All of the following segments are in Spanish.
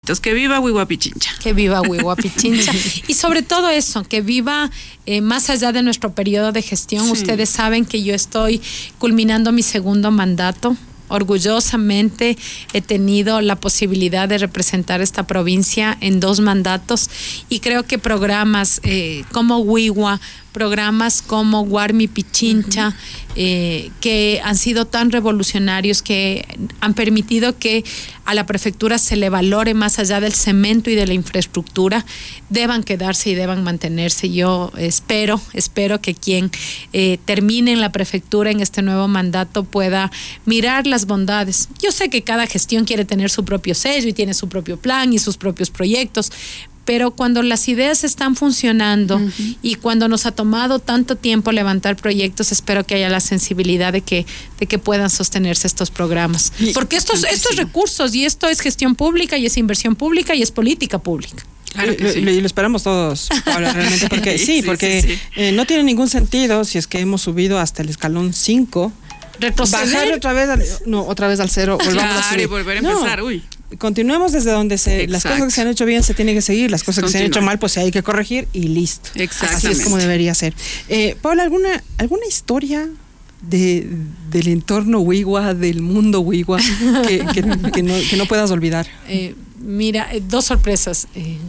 animalitos. Que viva Wigua Pichincha. Que viva Wigua Pichincha. Y sobre todo eso, que viva más allá de nuestro periodo de gestión. Sí. Ustedes saben que yo estoy culminando mi segundo mandato. Orgullosamente he tenido la posibilidad de representar esta provincia en 2 mandatos y creo que programas como Wigua, programas como Guarmi Pichincha, que han sido tan revolucionarios, que han permitido que a la prefectura se le valore más allá del cemento y de la infraestructura, deban quedarse y deban mantenerse. Yo espero que quien termine en la prefectura en este nuevo mandato pueda mirar las bondades. Yo sé que cada gestión quiere tener su propio sello y tiene su propio plan y sus propios proyectos, pero cuando las ideas están funcionando y cuando nos ha tomado tanto tiempo levantar proyectos, espero que haya la sensibilidad de que puedan sostenerse estos programas. Porque estos recursos, y esto es gestión pública y es inversión pública y es política pública. Claro que sí. Y lo esperamos todos, Paula, realmente, porque no tiene ningún sentido si es que hemos subido hasta el escalón 5, bajar otra vez al 0, volvamos a subir. Y volver a empezar, Continuemos desde donde las cosas que se han hecho bien se tienen que seguir, las cosas que se han hecho mal pues hay que corregir y listo. Así es como debería ser. Paula, ¿alguna historia del entorno Wigua, del mundo Wigua que no puedas olvidar? Mira, 2 sorpresas.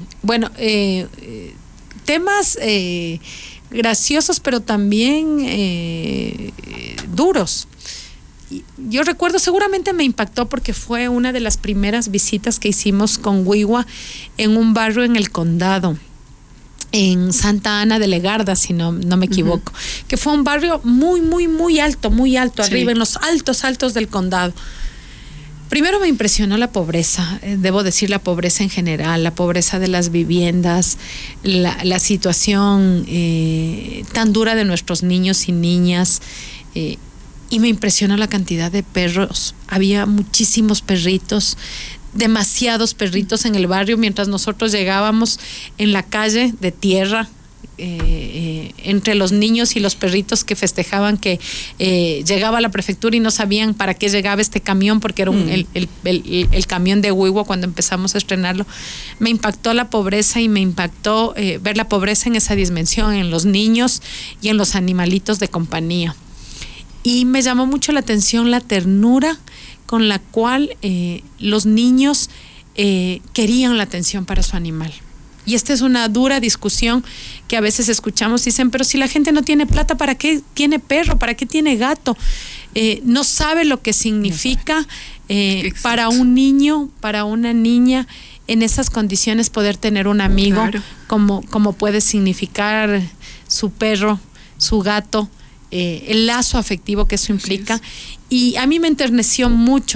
Temas graciosos pero también duros. Yo recuerdo, seguramente me impactó porque fue una de las primeras visitas que hicimos con Wigua en un barrio en el condado, en Santa Ana de Legarda, si no me equivoco, que fue un barrio muy alto, arriba, en los altos del condado. Primero me impresionó la pobreza, debo decir la pobreza en general, la pobreza de las viviendas, la situación tan dura de nuestros niños y niñas, y me impresionó la cantidad de perros. Había muchísimos perritos, demasiados perritos en el barrio, mientras nosotros llegábamos en la calle de tierra, entre los niños y los perritos que festejaban que llegaba a la prefectura y no sabían para qué llegaba este camión, porque era el camión de Wigua cuando empezamos a estrenarlo. Me impactó la pobreza y me impactó ver la pobreza en esa dimensión, en los niños y en los animalitos de compañía. Y me llamó mucho la atención la ternura con la cual los niños querían la atención para su animal. Y esta es una dura discusión que a veces escuchamos. Dicen, pero si la gente no tiene plata, ¿para qué tiene perro? ¿Para qué tiene gato? No sabe lo que significa para un niño, para una niña, en esas condiciones poder tener un amigo, claro, como puede significar su perro, su gato, el lazo afectivo que eso implica. Y a mí me enterneció mucho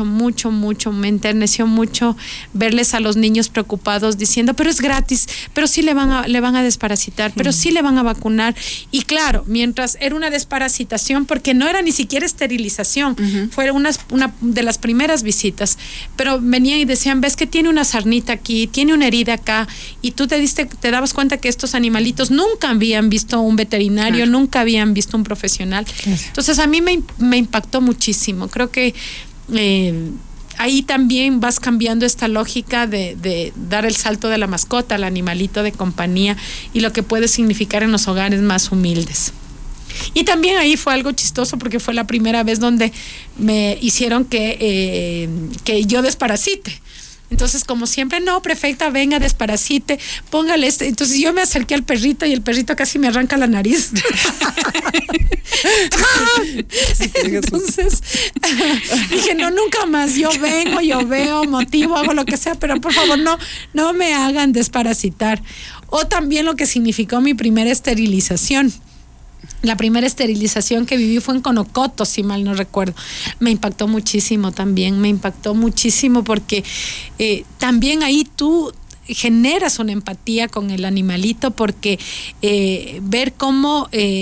verles a los niños preocupados diciendo, pero es gratis, pero sí le van a desparasitar, pero sí le van a vacunar. Y claro, mientras era una desparasitación, porque no era ni siquiera esterilización, fue una de las primeras visitas, pero venían y decían, ves que tiene una sarnita aquí, tiene una herida acá, y tú te dabas cuenta que estos animalitos nunca habían visto un veterinario, claro, nunca habían visto un profesional. Claro. Entonces a mí me impactó muchísimo. Creo que ahí también vas cambiando esta lógica de dar el salto de la mascota al animalito de compañía y lo que puede significar en los hogares más humildes. Y también ahí fue algo chistoso porque fue la primera vez donde me hicieron que yo desparasite. Entonces, como siempre, no, prefecta, venga, desparasite, póngale este. Entonces yo me acerqué al perrito y el perrito casi me arranca la nariz. Entonces dije, no, nunca más, yo vengo, yo veo, motivo, hago lo que sea, pero por favor no me hagan desparasitar. O también lo que significó mi primera esterilización. La primera esterilización que viví fue en Conocoto, si mal no recuerdo. Me impactó muchísimo porque también ahí tú generas una empatía con el animalito, porque ver cómo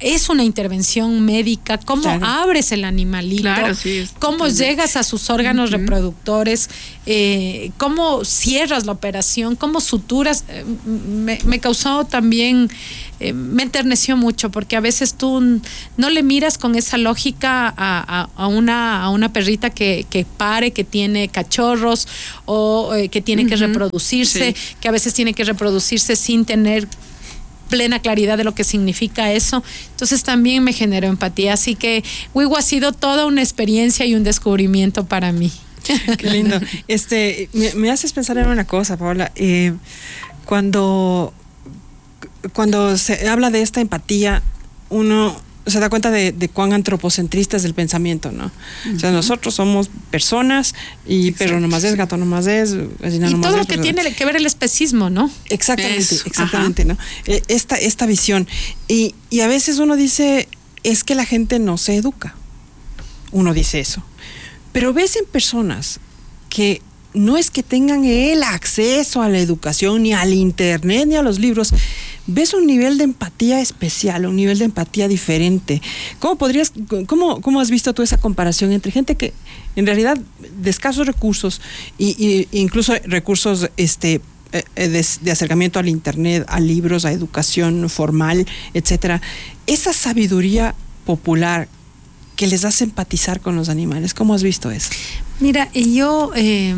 es una intervención médica, cómo abres el animalito, cómo llegas a sus órganos reproductores, cómo cierras la operación, cómo suturas. Me causó también, me enterneció mucho, porque a veces tú no le miras con esa lógica a una perrita que pare, que tiene cachorros o que tiene que reproducirse, que a veces tiene que reproducirse sin tener plena claridad de lo que significa eso. Entonces también me generó empatía, así que Wiwa ha sido toda una experiencia y un descubrimiento para mí. Qué lindo. Me haces pensar en una cosa, Paola. Cuando se habla de esta empatía, uno se da cuenta de cuán antropocentrista es el pensamiento, ¿no? O sea, nosotros somos personas y perro nomás es, gato nomás es, gallina nomás es. Y todo lo que tiene que ver el especismo, ¿no? Exactamente, ¿no? Esta visión. Y a veces uno dice, es que la gente no se educa. Uno dice eso. Pero ves en personas que no es que tengan el acceso a la educación, ni al internet, ni a los libros, ves un nivel de empatía especial, un nivel de empatía diferente. ¿Cómo has visto tú esa comparación entre gente que en realidad de escasos recursos y incluso recursos de acercamiento al internet, a libros, a educación formal, etcétera? Esa sabiduría popular que les hace empatizar con los animales. ¿Cómo has visto eso? Mira, yo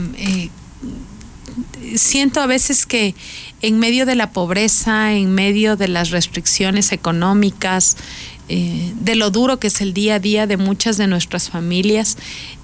siento a veces que en medio de la pobreza, en medio de las restricciones económicas, de lo duro que es el día a día de muchas de nuestras familias,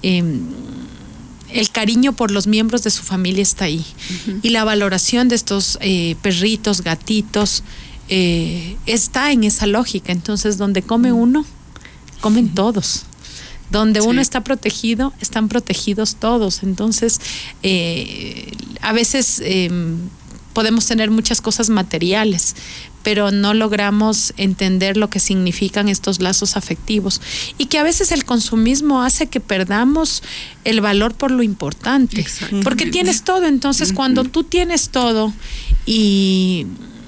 el cariño por los miembros de su familia está ahí. Y la valoración de estos perritos, gatitos, está en esa lógica. Entonces, donde come uno, comen todos. Donde uno está protegido, están protegidos todos. Entonces, a veces podemos tener muchas cosas materiales, pero no logramos entender lo que significan estos lazos afectivos, y que a veces el consumismo hace que perdamos el valor por lo importante, porque tienes todo. Entonces, cuando tú tienes todo y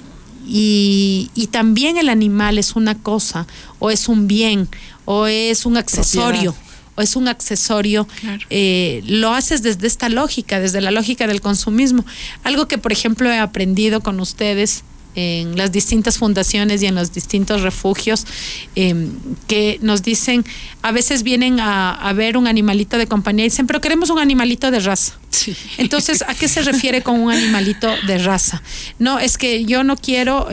también el animal es una cosa, o es un bien, o es un accesorio, lo haces desde esta lógica, desde la lógica del consumismo. Algo que, por ejemplo, he aprendido con ustedes en las distintas fundaciones y en los distintos refugios, que nos dicen, a veces vienen a ver un animalito de compañía y dicen, pero queremos un animalito de raza. Sí. Entonces, ¿a qué se refiere con un animalito de raza? No, es que yo no quiero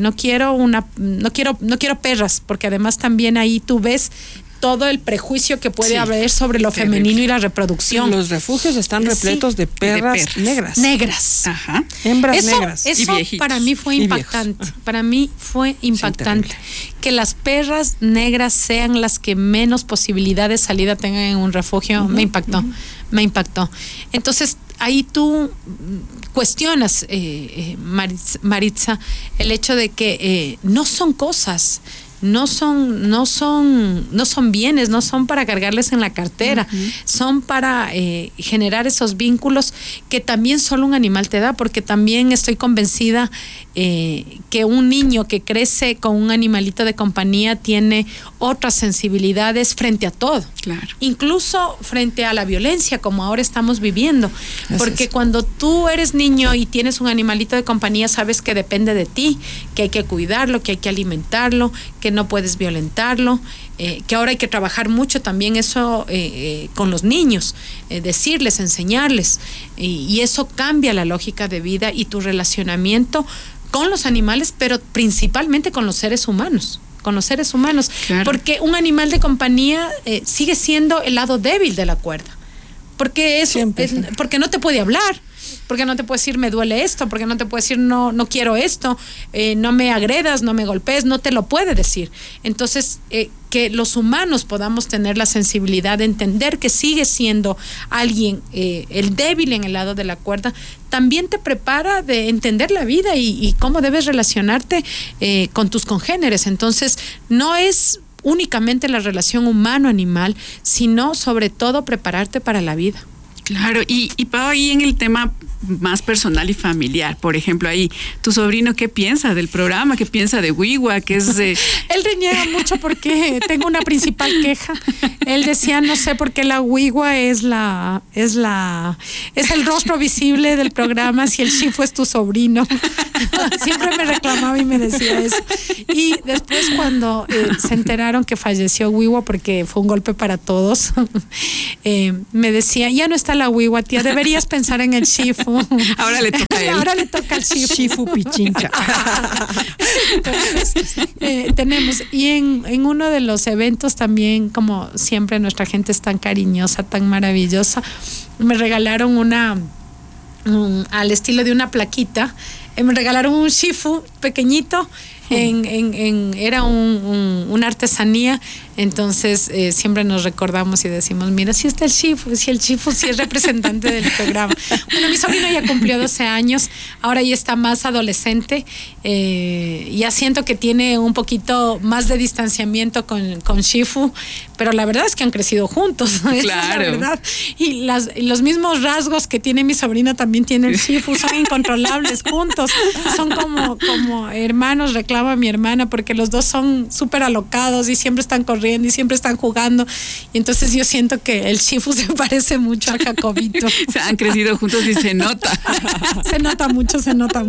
perras, porque además también ahí tú ves todo el prejuicio que puede haber sobre lo femenino y la reproducción. Los refugios están repletos de perras negras. Ajá. Hembras negras. Eso para mí fue impactante. Para mí fue impactante. Que las perras negras sean las que menos posibilidad de salida tengan en un refugio. Me impactó. Entonces, ahí tú cuestionas, Maritza, el hecho de que no son cosas, no son bienes, no son para cargarles en la cartera, son para generar esos vínculos que también solo un animal te da, porque también estoy convencida que un niño que crece con un animalito de compañía tiene otras sensibilidades frente a todo, incluso frente a la violencia, como ahora estamos viviendo, porque cuando tú eres niño y tienes un animalito de compañía, sabes que depende de ti, que hay que cuidarlo, que hay que alimentarlo, que no puedes violentarlo, que ahora hay que trabajar mucho también eso con los niños, decirles, enseñarles, y eso cambia la lógica de vida y tu relacionamiento con los animales, pero principalmente con los seres humanos. Porque un animal de compañía sigue siendo el lado débil de la cuerda, porque porque no te puede hablar, porque no te puede decir me duele esto, porque no te puede decir no quiero esto, no me agredas, no me golpees, no te lo puede decir. Entonces, que los humanos podamos tener la sensibilidad de entender que sigue siendo alguien el débil en el lado de la cuerda, también te prepara de entender la vida y cómo debes relacionarte con tus congéneres. Entonces, no es únicamente la relación humano-animal, sino sobre todo prepararte para la vida. Claro, y Pau, ahí en el tema más personal y familiar. Por ejemplo, ahí, tu sobrino, ¿qué piensa del programa? ¿Qué piensa de Wiwa? ¿Qué es Él reniega mucho porque tengo una principal queja. Él decía, no sé por qué la Wiwa es el rostro visible del programa si el Shifu es tu sobrino. Siempre me reclamaba y me decía eso. Y después cuando se enteraron que falleció Wiwa, porque fue un golpe para todos, me decía, ya no está la Wiwa, tía, deberías pensar en el Shifu. Ahora le toca a él. Ahora le toca al Shifu. Shifu Pichincha. Entonces, tenemos, y en uno de los eventos también, como siempre nuestra gente es tan cariñosa, tan maravillosa, me regalaron al estilo de una plaquita, me regalaron un Shifu pequeñito, era una artesanía. Entonces siempre nos recordamos y decimos, mira, si está el Shifu, si el Shifu sí es representante del programa. Bueno, mi sobrino ya cumplió 12 años, ahora ya está más adolescente, ya siento que tiene un poquito más de distanciamiento con Shifu, pero la verdad es que han crecido juntos, claro. Esa es la verdad. Y los mismos rasgos que tiene mi sobrina también tiene el Shifu, son incontrolables juntos, son como hermanos, reclama mi hermana, porque los dos son súper alocados y siempre están corriendo y siempre están jugando, y entonces yo siento que el Shifu se parece mucho al Jacobito. Se han crecido juntos y se nota. Se nota mucho.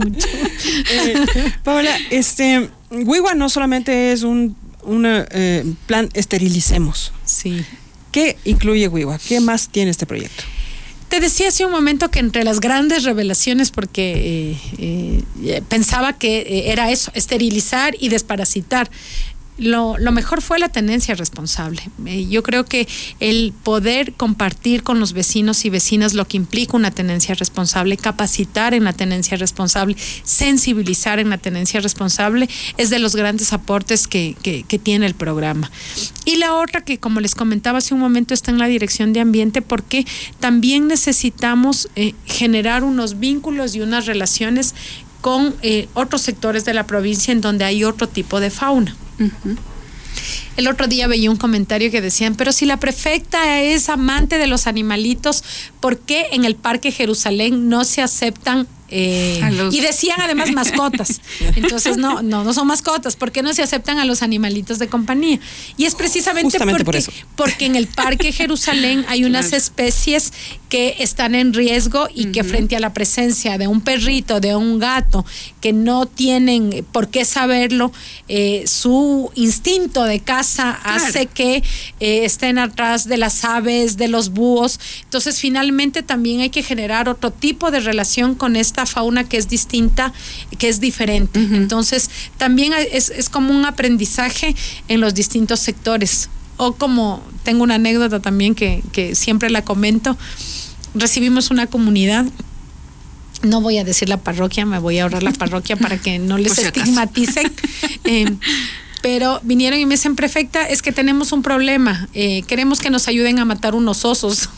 Paola, Wiwa no solamente es un plan esterilicemos. Sí. ¿Qué incluye Wiwa? ¿Qué más tiene este proyecto? Te decía hace un momento que entre las grandes revelaciones, porque pensaba que era eso, esterilizar y desparasitar. Lo mejor fue la tenencia responsable. Yo creo que el poder compartir con los vecinos y vecinas lo que implica una tenencia responsable, capacitar en la tenencia responsable, sensibilizar en la tenencia responsable, es de los grandes aportes que tiene el programa. Y la otra, que como les comentaba hace un momento, está en la dirección de ambiente, porque también necesitamos generar unos vínculos y unas relaciones con otros sectores de la provincia en donde hay otro tipo de fauna. Uh-huh. El otro día veía un comentario que decían, pero si la prefecta es amante de los animalitos, ¿por qué en el Parque Jerusalén no se aceptan? Y decían además mascotas. Entonces no son mascotas. ¿Por qué no se aceptan a los animalitos de compañía? Y es precisamente porque en el Parque Jerusalén hay unas especies que están en riesgo y que frente a la presencia de un perrito, de un gato, que no tienen por qué saberlo, su instinto de caza hace que estén atrás de las aves, de los búhos. Entonces finalmente también hay que generar otro tipo de relación con esta fauna que es distinta, que es diferente. Entonces también es como un aprendizaje en los distintos sectores. O como tengo una anécdota también que siempre la comento, recibimos una comunidad, no voy a decir la parroquia, me voy a ahorrar la parroquia para que no les estigmaticen, pero vinieron y me dicen, prefecta, es que tenemos un problema, queremos que nos ayuden a matar unos osos.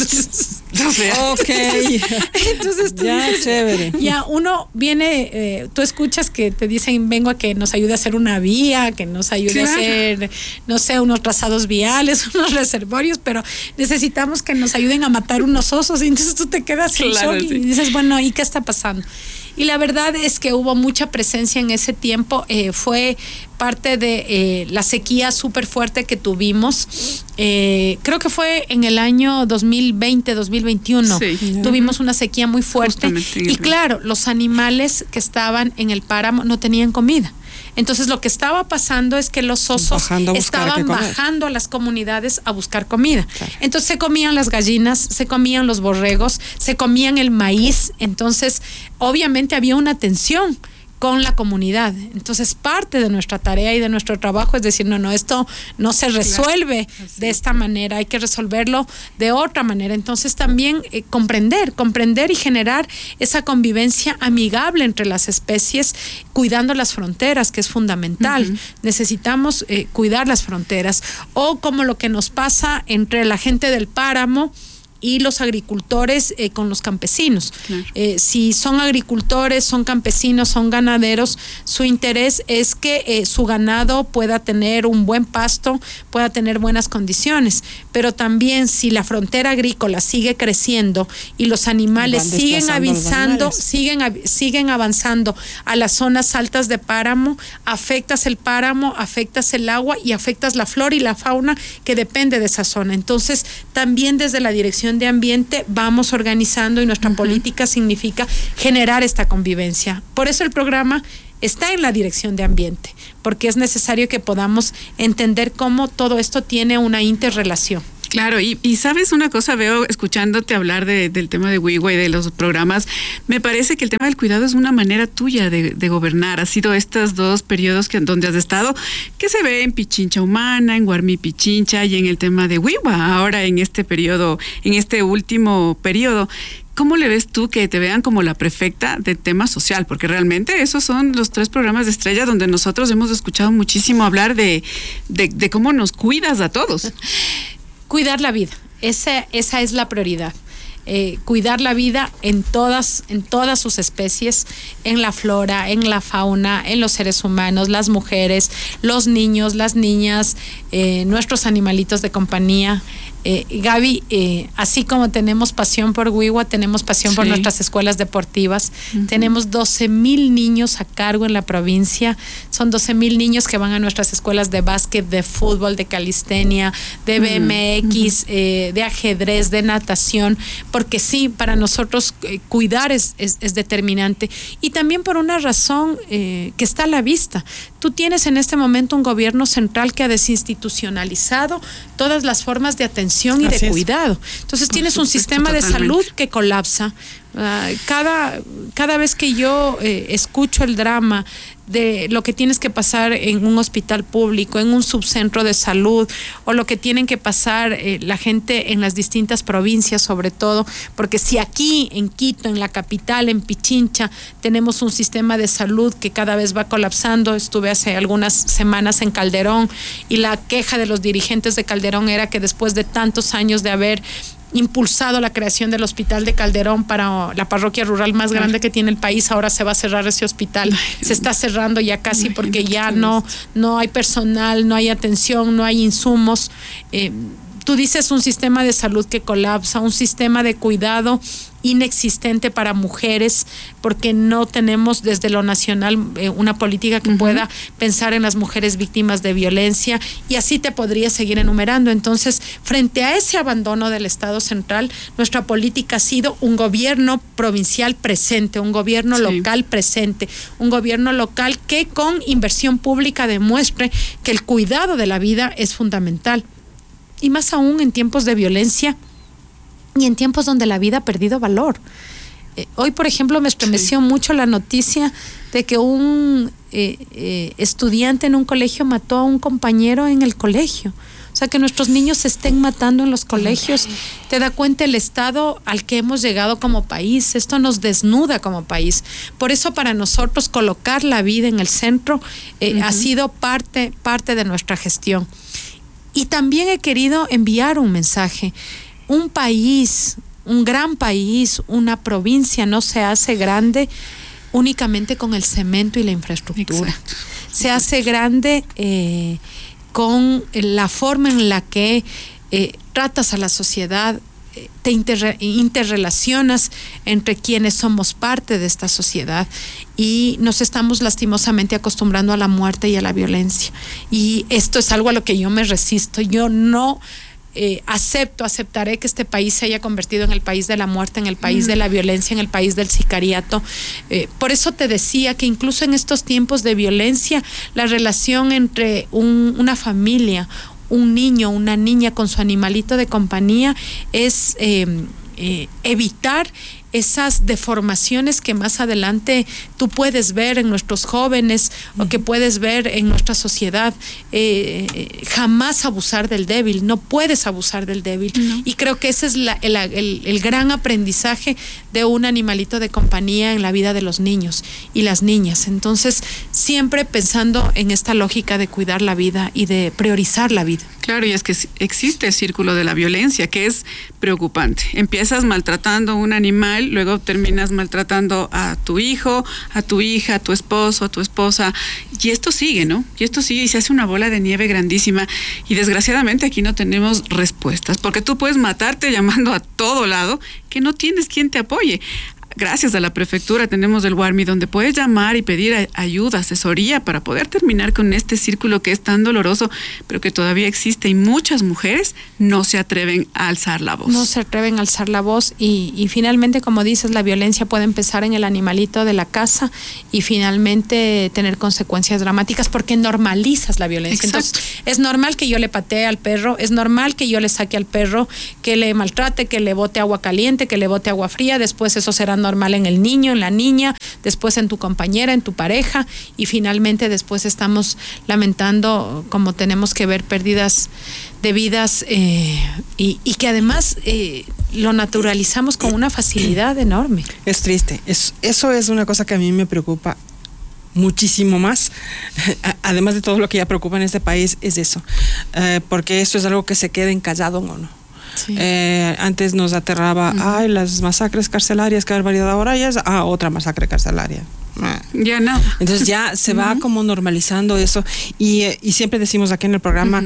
Ok. Entonces tú dices, chévere. Ya uno viene, tú escuchas que te dicen, vengo a que nos ayude a hacer una vía, que nos ayude a hacer, no sé, unos trazados viales, unos reservorios, pero necesitamos que nos ayuden a matar unos osos. Y entonces tú te quedas en shock y dices, bueno, ¿y qué está pasando? Y la verdad es que hubo mucha presencia en ese tiempo, fue parte de la sequía súper fuerte que tuvimos, creo que fue en el año 2020, 2021, tuvimos una sequía muy fuerte y claro, los animales que estaban en el páramo no tenían comida. Entonces lo que estaba pasando es que los osos estaban bajando a las comunidades a buscar comida. Claro. Entonces se comían las gallinas, se comían los borregos, se comían el maíz. Entonces obviamente había una tensión con la comunidad. Entonces parte de nuestra tarea y de nuestro trabajo es decir, no, esto no se resuelve de esta manera, hay que resolverlo de otra manera. Entonces también comprender y generar esa convivencia amigable entre las especies, cuidando las fronteras, que es fundamental. Necesitamos cuidar las fronteras, o como lo que nos pasa entre la gente del páramo y los agricultores con los campesinos. Claro. Si son agricultores, son campesinos, son ganaderos, su interés es que su ganado pueda tener un buen pasto, pueda tener buenas condiciones, pero también si la frontera agrícola sigue creciendo y los animales siguen avanzando a las zonas altas de páramo, afectas el páramo, afectas el agua y afectas la flora y la fauna que depende de esa zona. Entonces, también desde la Dirección de Ambiente vamos organizando y nuestra política significa generar esta convivencia. Por eso el programa está en la Dirección de Ambiente, porque es necesario que podamos entender cómo todo esto tiene una interrelación. Claro, y sabes una cosa, veo escuchándote hablar del tema de WIWA y de los programas, me parece que el tema del cuidado es una manera tuya de gobernar. Ha sido estos 2 periodos donde has estado, que se ve en Pichincha Humana, en Guarmí Pichincha y en el tema de WIWA, ahora en este periodo, en este último periodo. ¿Cómo le ves tú que te vean como la prefecta de tema social? Porque realmente esos son los 3 programas de estrella donde nosotros hemos escuchado muchísimo hablar de cómo nos cuidas a todos. Cuidar la vida, esa es la prioridad. Cuidar la vida en todas sus especies, en la flora, en la fauna, en los seres humanos, las mujeres, los niños, las niñas, nuestros animalitos de compañía. Gaby, así como tenemos pasión por WIWA, tenemos pasión por nuestras escuelas deportivas. Tenemos 12,000 niños a cargo en la provincia. Son 12,000 niños que van a nuestras escuelas de básquet, de fútbol, de calistenia, de BMX, de ajedrez, de natación, porque sí, para nosotros cuidar es determinante. Y también por una razón que está a la vista. Tú tienes en este momento un gobierno central que ha desinstitucionalizado todas las formas de atención y de cuidado. Entonces tienes un sistema de salud que colapsa. Cada vez que yo escucho el drama de lo que tienes que pasar en un hospital público, en un subcentro de salud, o lo que tienen que pasar la gente en las distintas provincias, sobre todo, porque si aquí en Quito, en la capital, en Pichincha, tenemos un sistema de salud que cada vez va colapsando. Estuve hace algunas semanas en Calderón y la queja de los dirigentes de Calderón era que después de tantos años de haber impulsado la creación del hospital de Calderón para la parroquia rural más grande que tiene el país, ahora se va a cerrar ese hospital. Se está cerrando ya casi porque ya no hay personal, no hay atención, no hay insumos. Tú dices un sistema de salud que colapsa, un sistema de cuidado inexistente para mujeres, porque no tenemos desde lo nacional una política que pueda pensar en las mujeres víctimas de violencia, y así te podría seguir enumerando. Entonces, frente a ese abandono del Estado central, nuestra política ha sido un gobierno provincial presente, un gobierno local presente, un gobierno local que con inversión pública demuestre que el cuidado de la vida es fundamental. Y más aún en tiempos de violencia y en tiempos donde la vida ha perdido valor. Hoy, por ejemplo, me estremeció mucho la noticia de que un estudiante en un colegio mató a un compañero en el colegio. O sea, que nuestros niños se estén matando en los colegios. Te da cuenta el estado al que hemos llegado como país. Esto nos desnuda como país. Por eso, para nosotros, colocar la vida en el centro ha sido parte de nuestra gestión. Y también he querido enviar un mensaje. Un país, un gran país, una provincia no se hace grande únicamente con el cemento y la infraestructura. Exacto. Se hace grande con la forma en la que tratas a la sociedad, te interrelacionas entre quienes somos parte de esta sociedad, y nos estamos lastimosamente acostumbrando a la muerte y a la violencia. Y esto es algo a lo que yo me resisto. Yo no aceptaré que este país se haya convertido en el país de la muerte, en el país de la violencia, en el país del sicariato. Por eso te decía que incluso en estos tiempos de violencia, la relación entre una familia, un niño, una niña con su animalito de compañía es evitar esas deformaciones que más adelante tú puedes ver en nuestros jóvenes o que puedes ver en nuestra sociedad. Jamás abusar del débil, no puedes abusar del débil. No. Y creo que ese es el gran aprendizaje de un animalito de compañía en la vida de los niños y las niñas. Entonces, siempre pensando en esta lógica de cuidar la vida y de priorizar la vida. Claro, y es que existe el círculo de la violencia, que es preocupante. Empiezas maltratando a un animal, luego terminas maltratando a tu hijo, a tu hija, a tu esposo, a tu esposa, y esto sigue, ¿no? Y esto sigue y se hace una bola de nieve grandísima, y desgraciadamente aquí no tenemos respuestas, porque tú puedes matarte llamando a todo lado, que no tienes quien te apoye. Gracias a la prefectura tenemos el WARMI, donde puedes llamar y pedir ayuda, asesoría para poder terminar con este círculo que es tan doloroso, pero que todavía existe, y muchas mujeres no se atreven a alzar la voz. No se atreven a alzar la voz y finalmente, como dices, la violencia puede empezar en el animalito de la casa y finalmente tener consecuencias dramáticas porque normalizas la violencia. Exacto. Entonces, es normal que yo le patee al perro, es normal que yo le saque al perro, que le maltrate, que le bote agua caliente, que le bote agua fría, después eso será normal en el niño, en la niña, después en tu compañera, en tu pareja, y finalmente después estamos lamentando como tenemos que ver pérdidas de vidas y que además lo naturalizamos con una facilidad enorme. Es triste, eso es una cosa que a mí me preocupa muchísimo más, además de todo lo que ya preocupa en este país, es eso, porque esto es algo que se queda encallado, ¿o no? Sí. Antes nos aterraba, ay, las masacres carcelarias, qué barbaridad, ahora ya es, otra masacre carcelaria. Ya no. Entonces ya se va como normalizando eso y siempre decimos aquí en el programa,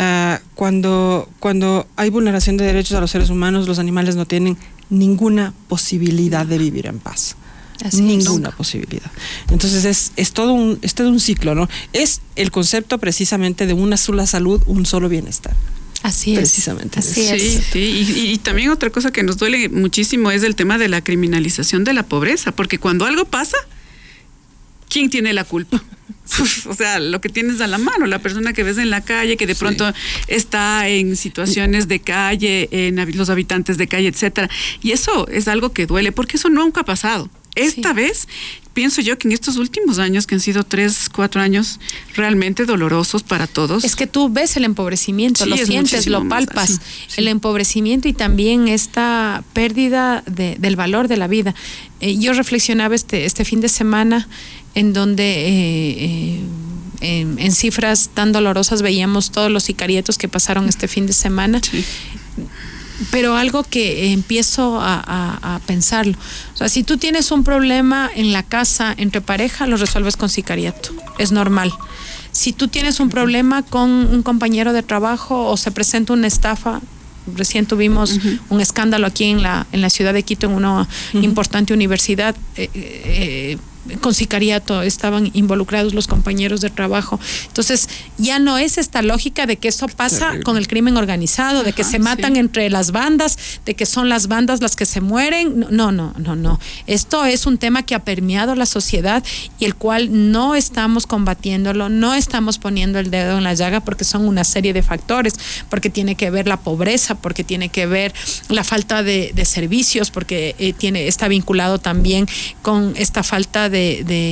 cuando hay vulneración de derechos a los seres humanos, los animales no tienen ninguna posibilidad de vivir en paz. Ninguna posibilidad. Entonces es todo un ciclo, ¿no? Es el concepto precisamente de una sola salud, un solo bienestar. Así es. Precisamente. Así es. Sí. Y también otra cosa que nos duele muchísimo es el tema de la criminalización de la pobreza, porque cuando algo pasa, ¿quién tiene la culpa? O sea, lo que tienes a la mano, la persona que ves en la calle, que de pronto está en situaciones de calle, los habitantes de calle, etcétera. Y eso es algo que duele, porque eso nunca ha pasado. Esta vez, pienso yo que en estos últimos años, que han sido 3-4 años realmente dolorosos para todos. Es que tú ves el empobrecimiento, lo sientes, lo palpas, el empobrecimiento y también esta pérdida del valor de la vida. Yo reflexionaba este fin de semana en donde en cifras tan dolorosas veíamos todos los sicariatos que pasaron este fin de semana. Sí. Pero algo que empiezo a pensarlo, o sea, si tú tienes un problema en la casa entre pareja, lo resuelves con sicariato, es normal. Si tú tienes un problema con un compañero de trabajo o se presenta una estafa, recién tuvimos un escándalo aquí en la ciudad de Quito en una importante universidad, con sicariato estaban involucrados los compañeros de trabajo. Entonces ya no es esta lógica de que esto pasa con el crimen organizado, de que se matan entre las bandas, de que son las bandas las que se mueren. No. Esto es un tema que ha permeado la sociedad y el cual no estamos combatiéndolo, no estamos poniendo el dedo en la llaga porque son una serie de factores, porque tiene que ver la pobreza, porque tiene que ver la falta de servicios, porque está vinculado también con esta falta de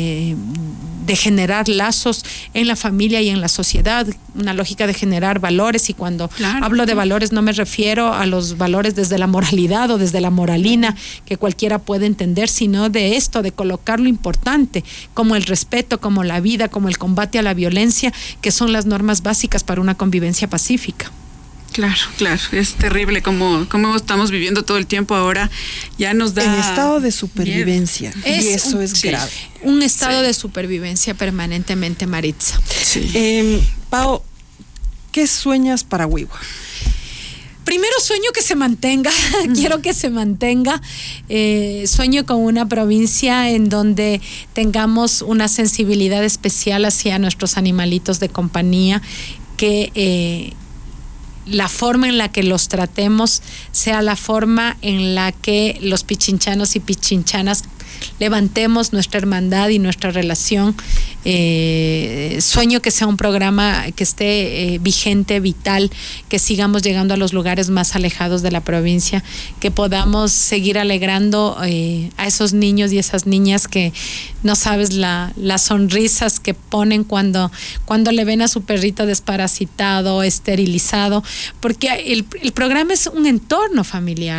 generar lazos en la familia y en la sociedad, una lógica de generar valores, y cuando hablo de valores no me refiero a los valores desde la moralidad o desde la moralina que cualquiera puede entender, sino de esto, de colocar lo importante, como el respeto, como la vida, como el combate a la violencia, que son las normas básicas para una convivencia pacífica. Claro, es terrible como estamos viviendo todo el tiempo ahora, ya nos da... En estado de supervivencia, y eso es grave. Un estado de supervivencia permanentemente, Maritza. Sí. Pao, ¿qué sueñas para Wiwa? Primero sueño que se mantenga, quiero que se mantenga, sueño con una provincia en donde tengamos una sensibilidad especial hacia nuestros animalitos de compañía, que la forma en la que los tratemos sea la forma en la que los pichinchanos y pichinchanas levantemos nuestra hermandad y nuestra relación. Sueño que sea un programa que esté vigente, vital, que sigamos llegando a los lugares más alejados de la provincia, que podamos seguir alegrando a esos niños y esas niñas que no sabes las sonrisas que ponen cuando le ven a su perrito desparasitado, esterilizado, porque el programa es un entorno familiar.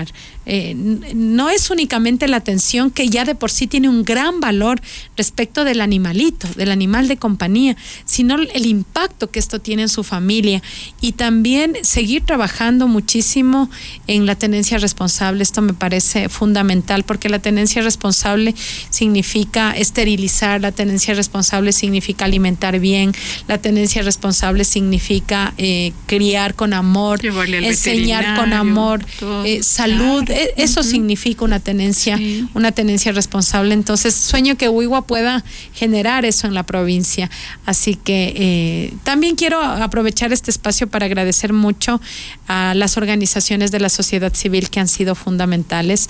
no es únicamente la atención, que ya de por sí tiene un gran valor respecto del animalito, del animal de compañía, sino el impacto que esto tiene en su familia, y también seguir trabajando muchísimo en la tenencia responsable. Esto me parece fundamental, porque la tenencia responsable significa esterilizar, la tenencia responsable significa alimentar bien, la tenencia responsable significa criar con amor, enseñar con amor, salud, eso significa una tenencia responsable. Entonces sueño que Wigwa pueda generar eso en la provincia. Así que también quiero aprovechar este espacio para agradecer mucho a las organizaciones de la sociedad civil que han sido fundamentales.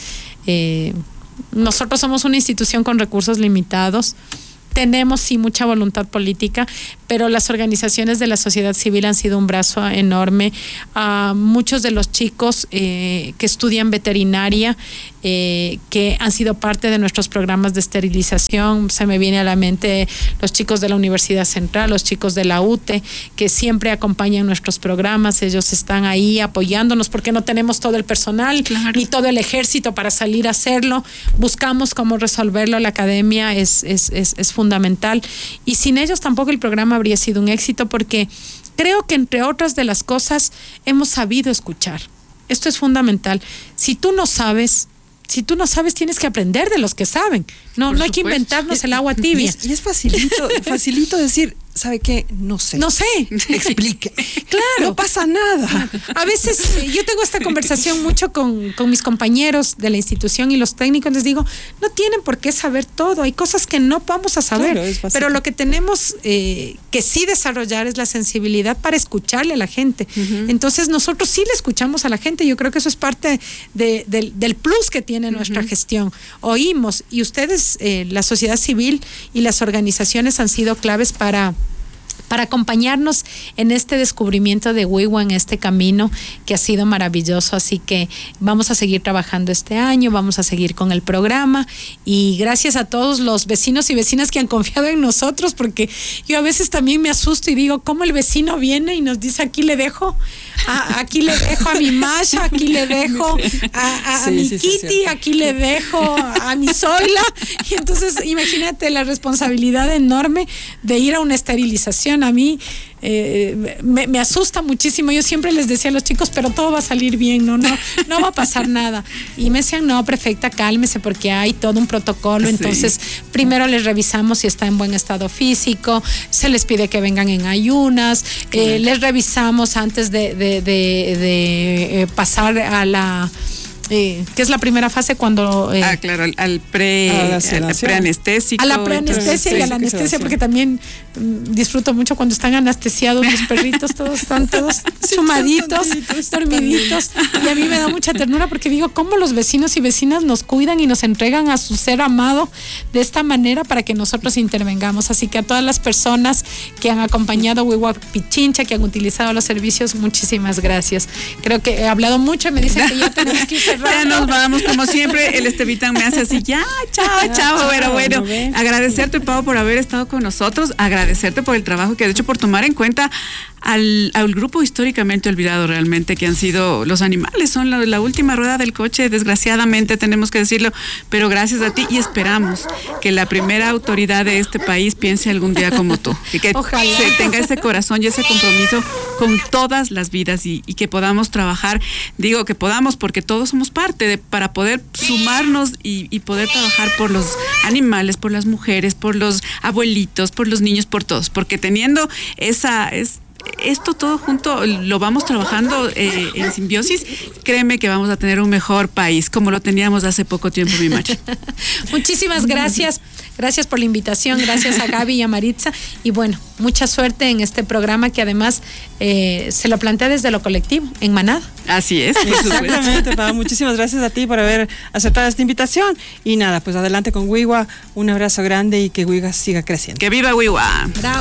Nosotros somos una institución con recursos limitados. Tenemos sí mucha voluntad política, pero las organizaciones de la sociedad civil han sido un brazo enorme. Muchos de los chicos que estudian veterinaria, que han sido parte de nuestros programas de esterilización, se me viene a la mente los chicos de la Universidad Central, los chicos de la UTE, que siempre acompañan nuestros programas. Ellos están ahí apoyándonos porque no tenemos todo el personal, ni todo el ejército para salir a hacerlo. Buscamos cómo resolverlo. La academia es fundamental, y sin ellos tampoco el programa habría sido un éxito, porque creo que entre otras de las cosas hemos sabido escuchar. Esto es fundamental. Si tú no sabes, tienes que aprender de los que saben. No hay que inventarnos el agua tibia. Y es facilito decir, ¿sabe qué? No sé. Explique. Claro. No pasa nada. A veces yo tengo esta conversación mucho con mis compañeros de la institución, y los técnicos les digo, no tienen por qué saber todo. Hay cosas que no vamos a saber. Claro, pero lo que tenemos que sí desarrollar es la sensibilidad para escucharle a la gente. Entonces nosotros sí le escuchamos a la gente. Yo creo que eso es parte del plus que tiene nuestra gestión. Oímos, y ustedes, la sociedad civil y las organizaciones, han sido claves para acompañarnos en este descubrimiento de Wigwa, en este camino que ha sido maravilloso. Así que vamos a seguir trabajando este año, vamos a seguir con el programa, y gracias a todos los vecinos y vecinas que han confiado en nosotros, porque yo a veces también me asusto y digo, ¿cómo el vecino viene y nos dice, aquí le dejo a mi Masha, aquí le dejo a mi Kitty, aquí le dejo a mi Zoila? Y entonces imagínate la responsabilidad enorme de ir a una esterilización. A mí me asusta muchísimo. Yo siempre les decía a los chicos, pero todo va a salir bien, no va a pasar nada. Y me decían, no, prefecta, cálmese, porque hay todo un protocolo. Entonces, primero les revisamos si está en buen estado físico, se les pide que vengan en ayunas, les revisamos antes de pasar a la... que es la primera fase, cuando claro, al preanestésico, a la preanestesia y a la anestesia, porque también disfruto mucho cuando están anestesiados los perritos, están todos sumaditos, dormiditos, y a mí me da mucha ternura, porque digo, cómo los vecinos y vecinas nos cuidan y nos entregan a su ser amado de esta manera para que nosotros intervengamos. Así que a todas las personas que han acompañado Wigwa Pichincha, que han utilizado los servicios, muchísimas gracias. Creo que he hablado mucho y me dicen que ya tenemos que ir cerrando. Ya nos vamos, como siempre, el Estevitán me hace así, chao. Pero bueno, agradecerte, Pau, por haber estado con nosotros, agradecerte por el trabajo que has hecho, por tomar en cuenta al grupo históricamente olvidado realmente, que han sido los animales. Son la última rueda del coche, desgraciadamente tenemos que decirlo, pero gracias a ti, y esperamos que la primera autoridad de este país piense algún día como tú, y que se tenga ese corazón y ese compromiso con todas las vidas, y que podamos trabajar, digo que podamos porque todos somos parte para poder sumarnos y poder trabajar por los animales, por las mujeres, por los abuelitos, por los niños, por todos, porque teniendo esto todo junto, lo vamos trabajando en simbiosis, créeme que vamos a tener un mejor país, como lo teníamos hace poco tiempo, mi Machi. Muchísimas gracias. Gracias por la invitación, gracias a Gaby y a Maritza, y bueno, mucha suerte en este programa, que además se lo plantea desde lo colectivo, en Manada. Así es. Exactamente, Pau. Muchísimas gracias a ti por haber aceptado esta invitación, y nada, pues adelante con Wigwa, un abrazo grande, y que Wigwa siga creciendo. ¡Que viva Wigwa! Bravo.